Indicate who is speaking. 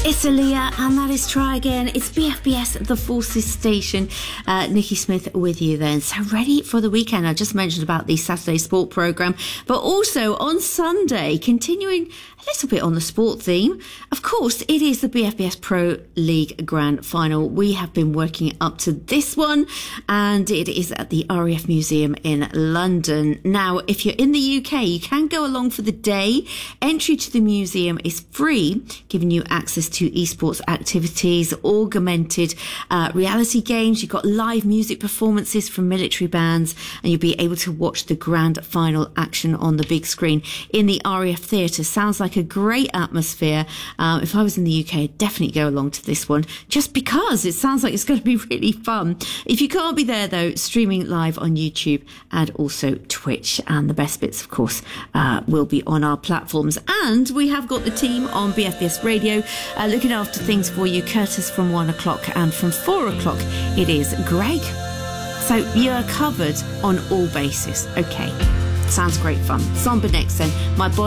Speaker 1: It's Aaliyah, and that is Try Again. It's BFBS, the Forces Station. Nikki Smith with you then. So ready for the weekend. I just mentioned about the Saturday sport programme, but also on Sunday, continuing a little bit on the sport theme. Of course, it is the BFBS Pro League Grand Final. We have been working up to this one, and it is at the RAF Museum in London. Now, if you're in the UK, you can go along for the day. Entry to the museum is free, giving you access to esports activities, augmented reality games. You've got live music performances from military bands, and you'll be able to watch the grand final action on the big screen in the RAF Theatre. Sounds like a great atmosphere. If I was in the UK, I'd definitely go along to this one, just because it sounds like it's going to be really fun. If you can't be there though, streaming live on YouTube and also Twitch, and the best bits of course will be on our platforms. And we have got the team on BFBS Radio looking after things for you. Curtis from 1 o'clock, and from 4 o'clock it is Greg. So you're covered on all bases. Okay, sounds great fun. Somber next then. My body